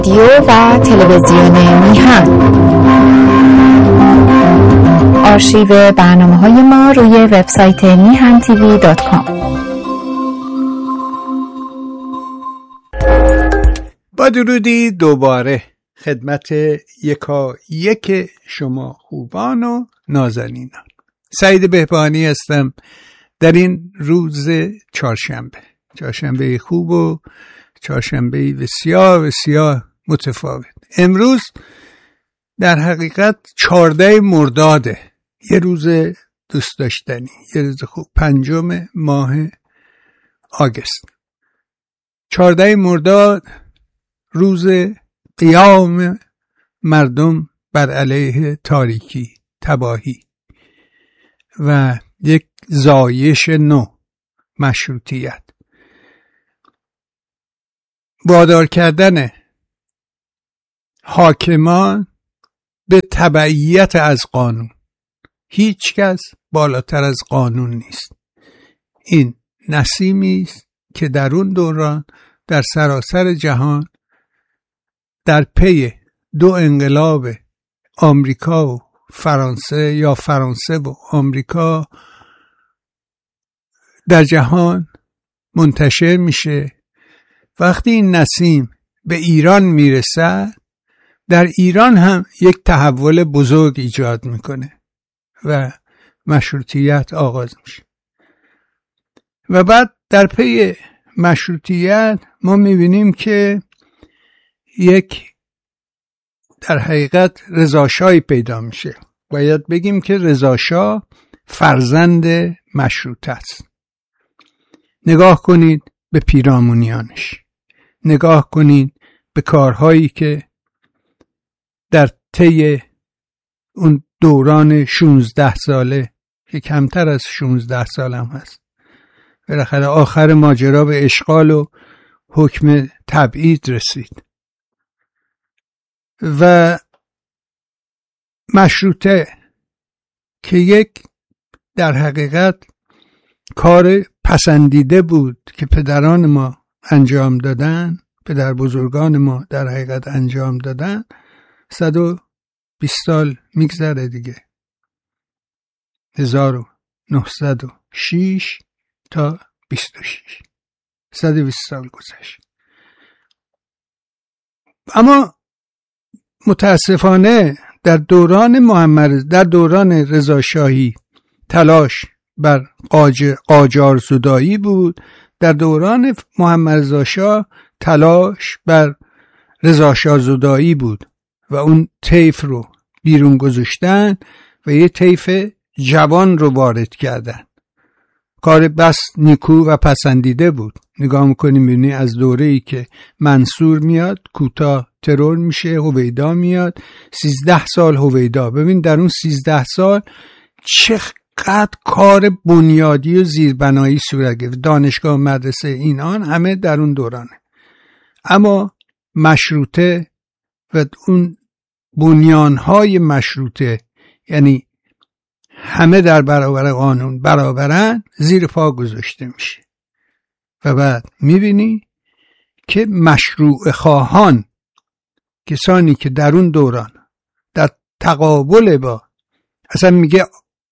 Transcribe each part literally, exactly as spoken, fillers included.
رادیو و تلویزیون میهن. آرشیو برنامه‌های ما روی وبسایت میهن تیوی دات کام. با درودی دوباره خدمت یکا یک شما خوبان و نازنینان. سعید بهبانی هستم در این روز چهارشنبه چهارشنبه خوب و چهارشنبه بسیار بسیار متفاوت. امروز در حقیقت چهارده مرداده، یه روز دوست داشتنی، یه روز خوب، پنجم ماه آگوست. چهارده مرداد روز قیام مردم بر علیه تاریکی، تباهی و یک زایش نو، مشروطیت، وادار کردن حاکمان به تبعیت از قانون. هیچ کس بالاتر از قانون نیست. این نسیمی است که در اون دوران در سراسر جهان در پی دو انقلاب آمریکا و فرانسه یا فرانسه و آمریکا در جهان منتشر میشه. وقتی این نسیم به ایران میرسه، در ایران هم یک تحول بزرگ ایجاد میکنه و مشروطیت آغاز میشه. و بعد در پی مشروطیت ما میبینیم که یک در حقیقت رضاشاهی پیدا میشه. باید بگیم که رضاشاه فرزند مشروطه است. نگاه کنید به پیرامونیانش، نگاه کنید به کارهایی که در طی اون دوران شانزده ساله که کمتر از شانزده سال هم هست، بالاخره آخر ماجرا به اشغال و حکم تبعید رسید و مشروطه که یک در حقیقت کار پسندیده بود که پدران ما انجام دادن، پدر بزرگان ما در حقیقت انجام دادن، صد و بیست سال میگذره دیگه، هزار و نهصد و شش تا بیست و شش، صد و بیست سال گذشت. اما متاسفانه در دوران محمد در دوران رضاشاهی تلاش بر قاجار زدایی بود، در دوران محمد رضا شاه تلاش بر رضاشاه زدایی بود و اون طیف رو بیرون گذاشتن و یه طیف جوان رو وارد کردن. کار بس نیکو و پسندیده بود. نگاه میکنیم ببینی از دوره‌ای که منصور میاد کوتاه ترور میشه، هویدا میاد، سیزده سال هویدا. ببین در اون سیزده سال چقدر کار بنیادی و زیربنایی صورت گرفت. دانشگاه، مدرسه، اینان همه در اون دورانه. اما مشروطه و اون بنیانهای مشروطه، یعنی همه در برابر قانون برابرن، زیر پا گذاشته میشه و بعد میبینی که مشروع خواهان، کسانی که در اون دوران در تقابل با، اصلا میگه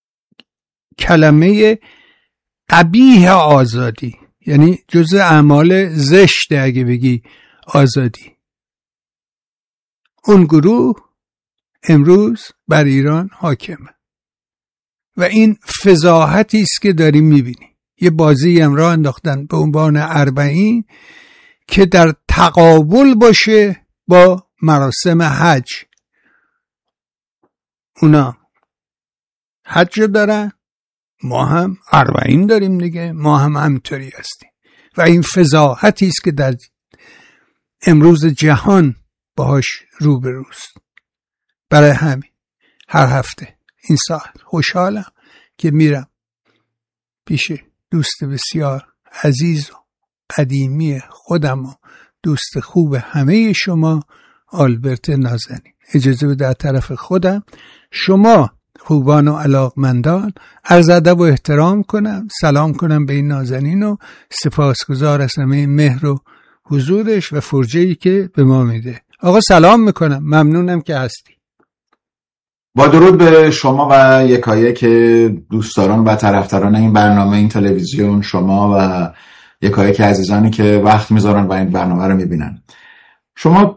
کلمه قبیح آزادی، یعنی جزء اعمال زشته اگه بگی آزادی، اون گروه امروز بر ایران حاکمه و این فضاحتی است که داری میبینی. یه بازی هم راه انداختن به عنوان اربعین که در تقابل باشه با مراسم حج. اونا حج دارن، ما هم اربعین داریم دیگه، ما هم همینطوری هستیم و این فضاحتی است که در امروز جهان باهاش روبروست. برای همین هر هفته این ساعت خوشحالم که میرم پیش دوست بسیار عزیز و قدیمی خودم و دوست خوب همه شما، آلبرت نازنین. اجازه بده از طرف خودم شما خوبان و علاقمندان عرض ادب و احترام کنم، سلام کنم به این نازنین و سپاسگزار از همه مهر و حضورش و فرجه‌ای که به ما میده. آقا سلام میکنم، ممنونم که هستی. با درود به شما و یکایک دوستداران و طرفداران این برنامه، این تلویزیون، شما و یکایک عزیزانی که وقت میذارن و این برنامه رو میبینن. شما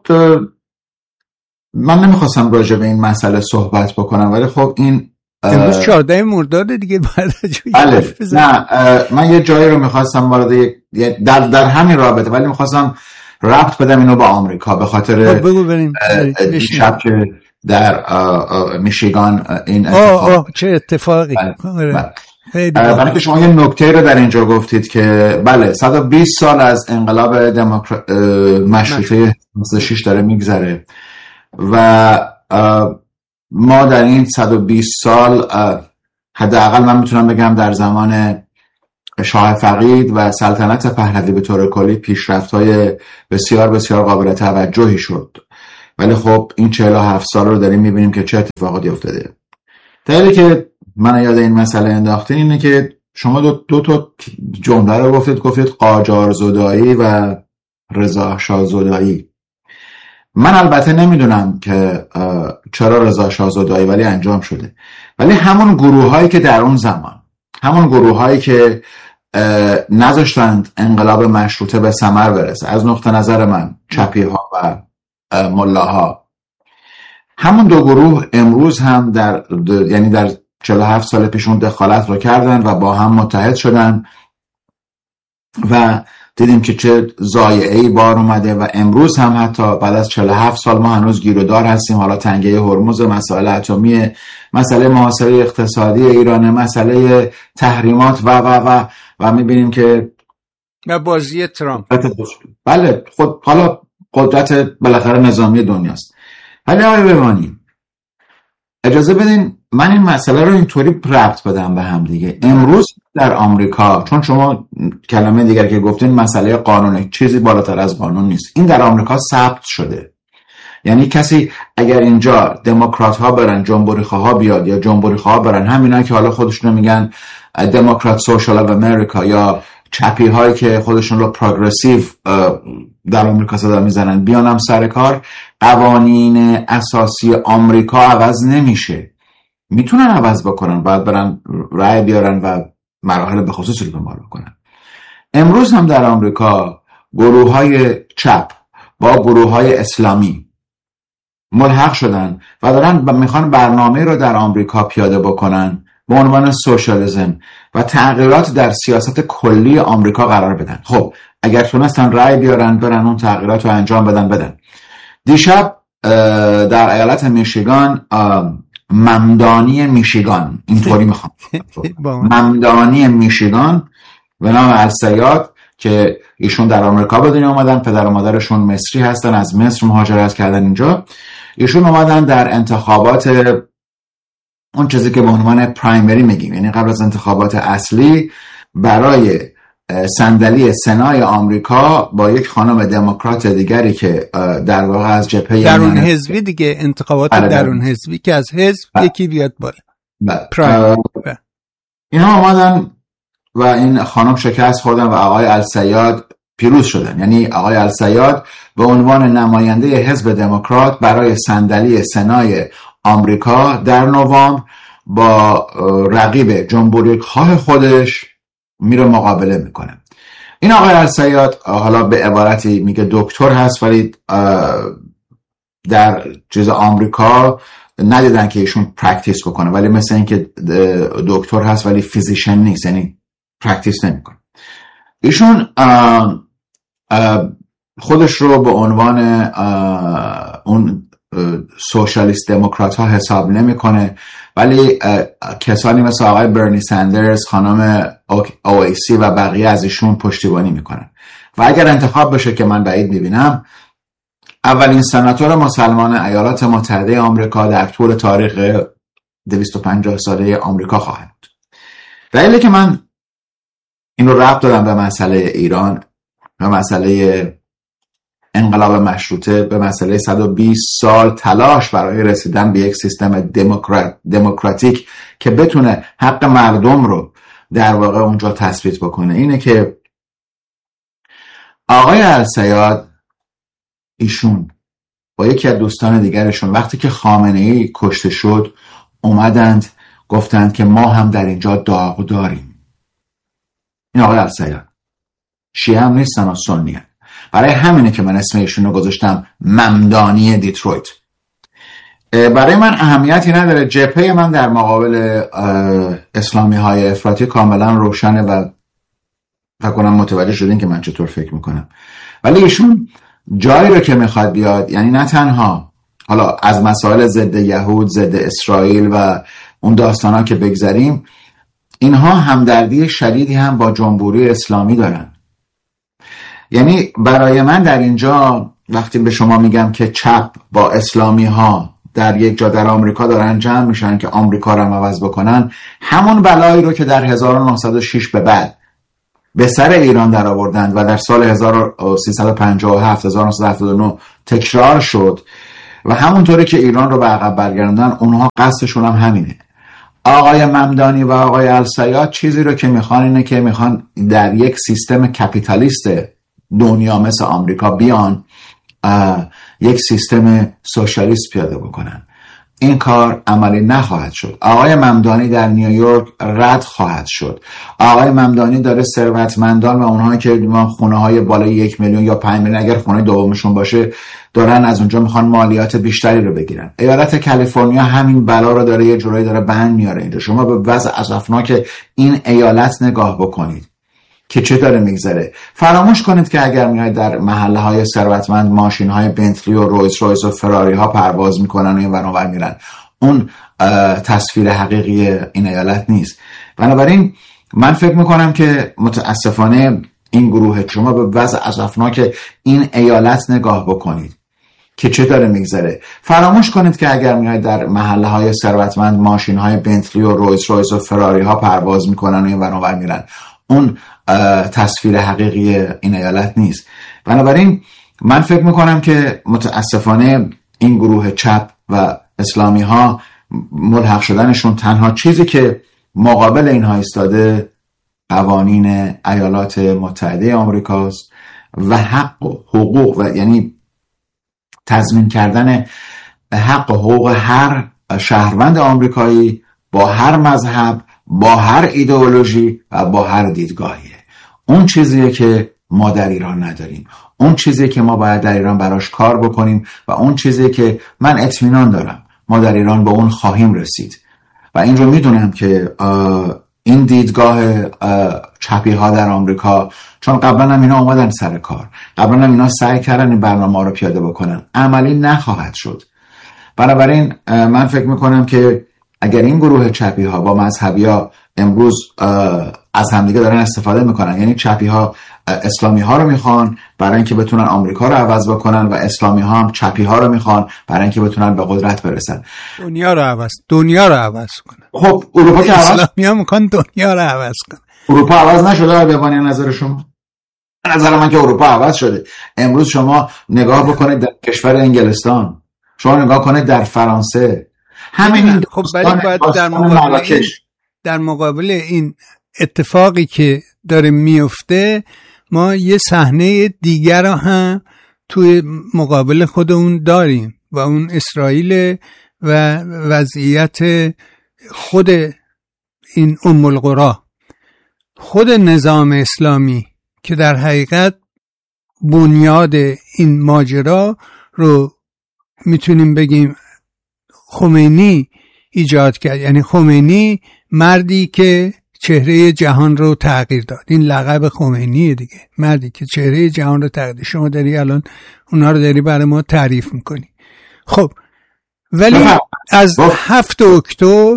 من نمیخواستم راجع به این مسئله صحبت بکنم، ولی خب این امروز چهاردهم مرداد دیگه بعد بله نه من یه جایی رو میخواستم وارد در در همین رابطه، ولی میخواستم ربط بدم اینو با آمریکا به خاطر بگو بریم دیشب که در میشیگان این اتفاق آه آه چه اتفاقی برای که شما یه نکته رو در اینجا گفتید که بله صد و بیست سال از انقلاب دموکرات مشروطه شش داره میگذره و ما در این صد و بیست سال حداقل من میتونم بگم در زمان شاه فقید و سلطنت پهلوی به طور کلی پیشرفت‌های بسیار بسیار قابل توجهی شد، ولی خب این چهل و هفت سال رو داریم میبینیم که چه اتفاقاتی افتاده. دلیلی که من یاد این مسئله انداختین اینه که شما دو, دو تا جمله رو گفتید گفتید قاجار زدایی و رضا شاه زدایی. من البته نمیدونم که چرا رضا شاه زدایی ولی انجام شده، ولی همون گروه هایی که در اون زمان، همون گروه هایی که نذاشتند انقلاب مشروطه به ثمر برسه، از نقطه نظر من چپی ها و ملاها، همون دو گروه امروز هم در یعنی در چهل و هفت سال پیشون دخالت رو کردن و با هم متحد شدن و دیدیم که چه ضایعه‌ای بار اومده و امروز هم حتی بعد از چهل و هفت سال ما هنوز گیرودار هستیم. حالا تنگه هرمز، مسائل اتمی، مسئله محاصره اقتصادی ایران، مسئله تحریمات و و و و میبینیم که و بازی ترامپ. بله خود حالا قدرت بالاخره نظامی دنیاست. ولی آقای بمانی اجازه بدین من این مسئله رو اینطوری ربط بدم به هم دیگه. امروز در آمریکا، چون شما کلمه دیگر که گفتین مسئله قانونه، چیزی بالاتر از قانون نیست، این در آمریکا ثبت شده. یعنی کسی اگر اینجا دموکرات ها برن، جمهوری خواه بیاد یا جمهوری خواه برن، همینا که حالا خودشونو میگن دموکرات سوشال اف امریکا یا چپی هایی که خودشون رو پروگرسیو در آمریکا صدا میزنن، بیانم سر کار، قوانین اساسی آمریکا عوض نمیشه. میتونن عوض بکنن، باید برن رأی بیارن و مراحل به خصوصی رو دنبال بکنن. امروز هم در آمریکا گروه های چپ با گروه های اسلامی ملحق شدن و دارن میخوان برنامه رو در آمریکا پیاده بکنن به عنوان سوشالیسم و تغییرات در سیاست کلی آمریکا قرار بدن. خب اگر تونستن رأی بیارن برن اون تغییرات رو انجام بدن بدن. دیشب در ایالت میشیگان، ممدانی میشیگان اینطوری میخوام ممدانی میشیگان به نام السیاد که ایشون در آمریکا به دنیا اومدن، پدر و مادرشون مصری هستن، از مصر مهاجرت کردن اینجا. ایشون اومدن در انتخابات اون چیزی که به عنوان پرایمری میگیم، یعنی قبل از انتخابات اصلی، برای صندلی سنای آمریکا با یک خانم دموکرات دیگری که در واقع از جبهه درون حزبی دیگه، انتخابات درون حزبی که از حزب یکی بیاد بالا. اینا آمدن و این خانم شکست خوردن و آقای السیاد پیروز شدن. یعنی آقای السیاد به عنوان نماینده حزب دموکرات برای صندلی سنای آمریکا در نوامبر با رقیب جمهوری خواه خودش میره مقابله میکنه. این آقای السیاد حالا به عبارتی میگه دکتر هست، ولی در چیز آمریکا ندیدن که ایشون پرکتیس بکنه، ولی مثل این که دکتر هست ولی فیزیشن نیست، یعنی پرکتیس نمیکنه. ایشون خودش رو به عنوان اون سوشالیست دموکرات ها حساب نمیکنه، ولی کسانی مثل آقای برنی سندرز، خانم اویسی و بقیه از ایشون پشتیبانی میکنن و اگر انتخاب بشه که من بعید میبینم، اولین سناتور مسلمان ایالات متحده آمریکا در طول تاریخ دویست و پنجاه ساله آمریکا خواهد بود. دلیلی که من این رو ربط دادم به مسئله ایران، به مسئله انقلاب مشروطه، به مسئله صد و بیست سال تلاش برای رسیدن به یک سیستم دموکرات دموکراتیک که بتونه حق مردم رو در واقع اونجا تثبیت بکنه، اینه که آقای السیاد ایشون با یکی از دوستان دیگرشون وقتی که خامنه‌ای کشته شد اومدند گفتند که ما هم در اینجا داغ داریم. این آقای السیاد شیعه هم نیستن و سنی هم. برای همینه که من اسم ایشون رو گذاشتم ممدانی دیترویت. برای من اهمیتی نداره، جبهه من در مقابل اسلامی های افراطی کاملا روشنه و فکر کنم متوجه شدین که من چطور فکر میکنم. ولی ایشون جایی رو که میخواد بیاد، یعنی نه تنها حالا از مسائل ضد یهود، ضد اسرائیل و اون داستان ها که بگذاریم، اینها همدردی شدیدی هم با جمهوری اسلامی دارن. یعنی برای من در اینجا وقتی به شما میگم که چپ با اسلامی ها در یک جا در آمریکا دارن جمع میشن که آمریکا رو عوض بکنن، همون بلایی رو که در هزار و نهصد و شش به بعد به سر ایران در آوردند و در سال هزار و سیصد و پنجاه و هفت هزار و نهصد و هفتاد و نه تکرار شد و همونطوری که ایران رو به عقب برگردوندن، اونها قصدشون هم همینه. آقای ممدانی و آقای السیاد چیزی رو که میخوان اینه که میخوان در یک سیستم کپیتالیست دنیا مثل آمریکا بیان یک سیستم سوشالیست پیاده بکنن. این کار عملی نخواهد شد. آقای ممدانی در نیویورک رد خواهد شد. آقای ممدانی داره ثروتمندان و اونهایی که خونه های بالای یک میلیون یا پنج میلیون اگر خونه دومشون باشه دارن از اونجا میخوان مالیات بیشتری رو بگیرن. ایالت کالیفرنیا همین بلا رو داره یه جورایی داره بند میاره اینجا. شما به وضع اسفناک این ایالت نگاه بکنید که چه داره میگذره. فراموش کنید که اگر میاید در محله های ثروتمند ماشین های بنتلی و رویس رویس و فراری ها پرواز میکنن و این ور اونور میرن، اون تصویر حقیقی این ایالت نیست. بنابراین من فکر میکنم که متاسفانه این گروه، شما به وضع اسفناک این ایالت نگاه بکنید که چه داره میگذره. فراموش کنید که اگر میاید در محله های ثروتمند ماشین های بنتلی و رویس رویس و فراری ها پرواز میکنن و این ور اونور میرن، اون تصویر حقیقی این ایالت نیست. بنابراین من فکر میکنم که متاسفانه این گروه چپ و اسلامی ها ملحق شدنشون تنها چیزی که مقابل اینها ایستاده قوانین ایالات متحده آمریکاست و حق و حقوق و یعنی تضمین کردن حق و حقوق هر شهروند آمریکایی با هر مذهب، با هر ایدئولوژی و با هر دیدگاهیه. اون چیزیه که ما در ایران نداریم. اون چیزیه که ما باید در ایران براش کار بکنیم و اون چیزیه که من اطمینان دارم ما در ایران به اون خواهیم رسید. و این رو میدونم که این دیدگاه چپی ها در آمریکا، چون قبلا هم اینا اومدن سر کار، قبلا هم اینا سعی کردن این برنامه رو پیاده بکنن، عملی نخواهد شد. بنابراین من فکر میکنم که اگر این گروه چپی ها با مذهبی ها امروز از همدیگه دارن استفاده میکنن، یعنی چپی ها اسلامی ها رو میخوان برای اینکه بتونن آمریکا رو عوض بکنن و اسلامی ها هم چپی ها رو میخوان برای اینکه بتونن به قدرت برسن، دنیا رو عوض دنیا رو عوض کنن. خب اروپا که عوض، اسلامی ها میخوان دنیا رو عوض کنن. اروپا عوض نشده به بانی نظر شما؟ نظر من که اروپا عوض شده. امروز شما نگاه بکنید در کشور انگلستان، شما نگاه کنید در فرانسه، همین. خب ولی باید در مقابل این در مقابل این اتفاقی که داره میفته ما یه صحنه دیگر رو هم توی مقابل خودمون داریم و اون اسرائیل و وضعیت خود این ام القری، خود نظام اسلامی که در حقیقت بنیاد این ماجرا رو میتونیم بگیم خمینی ایجاد کرد. یعنی خمینی مردی که چهره جهان رو تغییر داد. این لقب خمینیه دیگه، مردی که چهره جهان رو تغییر داد. شما داری الان اونا رو داری برای ما تعریف میکنی. خب ولی از هفت اکتبر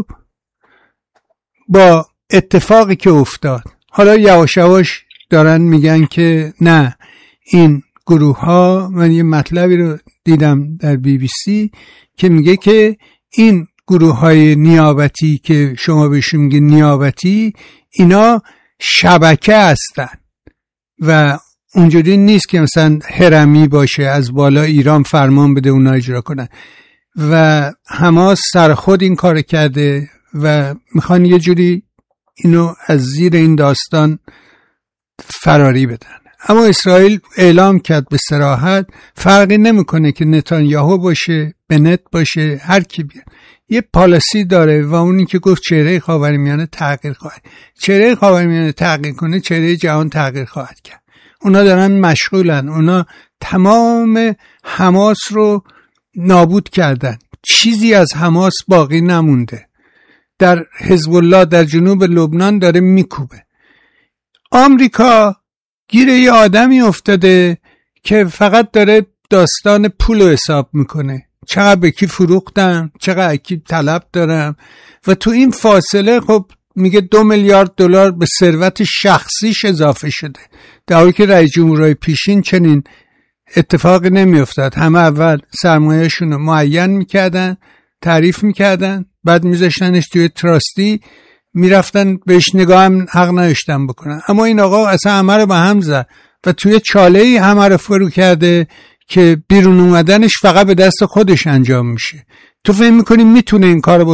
با اتفاقی که افتاد، حالا یواش یواش دارن میگن که نه این گروه ها، من یه مطلبی رو دیدم در بی بی سی که میگه که این گروه های نیابتی که شما بهشون میگه نیابتی، اینا شبکه هستن و اونجوری نیست که مثلا هرمی باشه از بالا ایران فرمان بده اونا اجرا کنن. و حماس سر خود این کار کرده و میخوان یه جوری اینو از زیر این داستان فراری بدن. اما اسرائیل اعلام کرد به صراحت فرقی نمیکنه که نتانیاهو باشه، بنت باشه، هر کی بیاد یه پالیسی داره و اونی که گفت چهره خاورمیانه تغییر خواهد. چهره خاورمیانه تغییر کنه چهره جهان تغییر خواهد کرد. اونا دارن مشغولن، اونا تمام حماس رو نابود کردن، چیزی از حماس باقی نمونده. در حزب الله در جنوب لبنان داره میکوبه. آمریکا گیر یه آدمی افتاده که فقط داره داستان پول رو حساب میکنه، چقدر به کی فروختم، چقدر کی طلب دارم، و تو این فاصله خب میگه دو میلیارد دلار به ثروت شخصیش اضافه شده، در حالی که رئیس جمهورهای پیشین چنین اتفاقی نمیافتاد. همه اول سرمایه‌شون رو معین میکردن، تعریف میکردن، بعد میذاشتنش توی تراستی، میرفتن بهش نگاه هم حق نداشتن بکنن. اما این آقا اصلا همه رو به هم زد و توی چاله‌ای همه رو فرو کرده که بیرون اومدنش فقط به دست خودش انجام میشه. تو فهم میکنی میتونه این کارو